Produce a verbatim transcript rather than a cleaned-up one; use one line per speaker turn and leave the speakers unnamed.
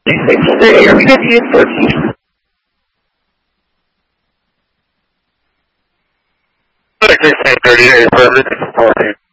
Stay or fifty and thirty.
sixteen thirty, perfect.